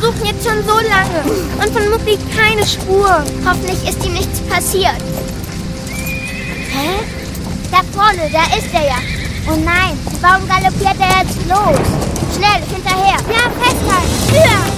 suchen jetzt schon so lange. Und von Muck liegt keine Spur. Hoffentlich ist ihm nichts passiert. Hä? Da vorne, da ist er ja. Oh nein, warum galoppiert er jetzt los? Schnell, hinterher. Ja, festhalten. Höher.